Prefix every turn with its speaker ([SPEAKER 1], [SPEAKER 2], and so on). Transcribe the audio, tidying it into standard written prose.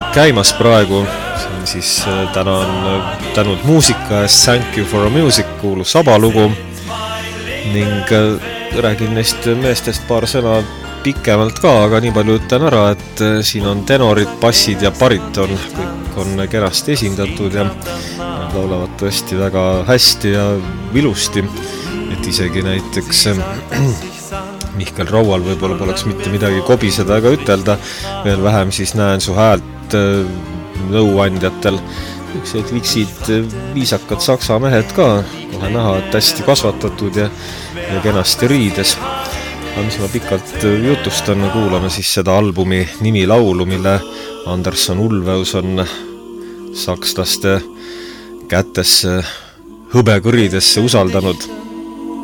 [SPEAKER 1] käimas praegu. See on siis tänud muusika eest Thank You For A Music kuulus Saba-lugu ning räägin neist meestest paar sõna pikemalt ka, aga nii palju ütlen ära, et siin on tenorid, bassid ja bariton, kõik on kenasti esindatud ja nad laulavad tõesti väga hästi ja vilusti, et isegi näiteks Mihkel Raual võib-olla poleks mitte midagi kobiseda ega ütelda, veel vähem siis näen su häält nõuandjatel. Üksed viksid, viisakad saksa mehed ka, kohe näha, et hästi kasvatatud ja kenasti riides. Aga mis ma pikalt jutustan, kuulame siis seda albumi nimilaulu, mille Anderson Ulveus on sakslaste kätesse, hõbekõridesse usaldanud.